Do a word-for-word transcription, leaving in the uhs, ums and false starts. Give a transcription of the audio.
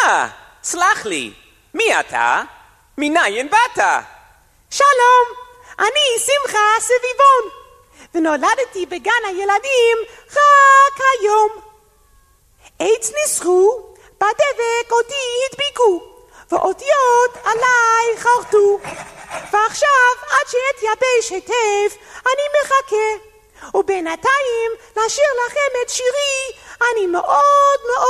אה, סלח לי, מי אתה? מניין באת? שלום, אני שמחה סביבון, ונולדתי בגן הילדים רק היום. עץ ניסחו, בדבק אותי הדביקו, ואותיות עליי חרטו, ועכשיו עד שאתייבש היטב אני מחכה, ובינתיים לשיר לכם את שירי אני מאוד מאוד